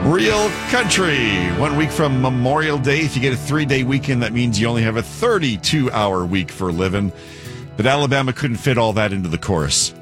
Real country. 1 week from Memorial Day. If you get a 3-day weekend, that means you only have a 32-hour week for living. But Alabama couldn't fit all that into the chorus.